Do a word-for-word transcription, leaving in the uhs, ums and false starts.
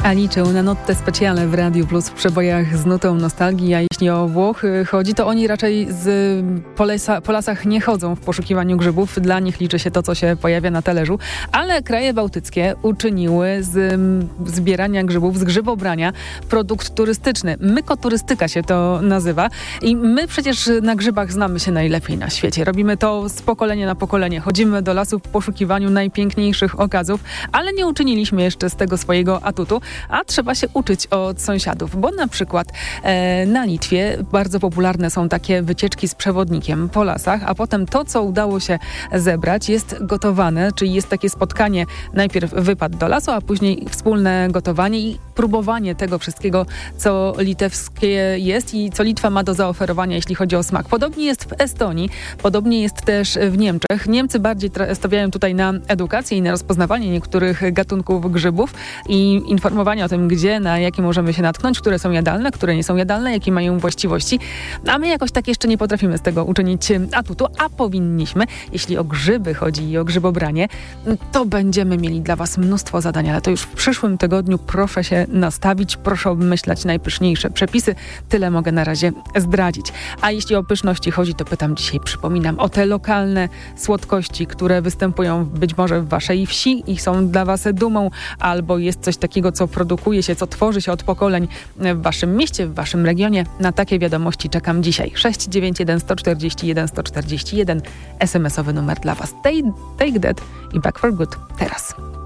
Alice Una Notte Speciale w Radiu Plus w przebojach z nutą nostalgii, a jeśli o Włochy chodzi, to oni raczej z po, lesa, po lasach nie chodzą w poszukiwaniu grzybów. Dla nich liczy się to, co się pojawia na talerzu, ale kraje bałtyckie uczyniły z zbierania grzybów, z grzybobrania produkt turystyczny. Mykoturystyka się to nazywa i my przecież na grzybach znamy się najlepiej na świecie. Robimy to z pokolenia na pokolenie. Chodzimy do lasu w poszukiwaniu najpiękniejszych okazów, ale nie uczyniliśmy jeszcze z tego swojego atutu, a trzeba się uczyć od sąsiadów, bo na przykład e, na Litwie bardzo popularne są takie wycieczki z przewodnikiem po lasach, a potem to, co udało się zebrać, jest gotowane, czyli jest takie spotkanie, najpierw wypad do lasu, a później wspólne gotowanie i próbowanie tego wszystkiego, co litewskie jest i co Litwa ma do zaoferowania, jeśli chodzi o smak. Podobnie jest w Estonii, podobnie jest też w Niemczech. Niemcy bardziej tra- stawiają tutaj na edukację i na rozpoznawanie niektórych gatunków grzybów i informowanie o tym, gdzie, na jakie możemy się natknąć, które są jadalne, które nie są jadalne, jakie mają właściwości. A my jakoś tak jeszcze nie potrafimy z tego uczynić atutu, a powinniśmy. Jeśli o grzyby chodzi i o grzybobranie, to będziemy mieli dla Was mnóstwo zadań, ale to już w przyszłym tygodniu proszę się nastawić, proszę obmyślać najpyszniejsze przepisy. Tyle mogę na razie zdradzić. A jeśli o pyszności chodzi, to pytam dzisiaj, przypominam, o te lokalne słodkości, które występują być może w Waszej wsi i są dla Was dumą, albo jest coś takiego, co produkuje się, co tworzy się od pokoleń w Waszym mieście, w Waszym regionie. Na takie wiadomości czekam dzisiaj. sześć dziewięć jeden sto czterdzieści jeden sto czterdzieści jeden es em esowy numer dla Was. Take, take That i Back for Good teraz.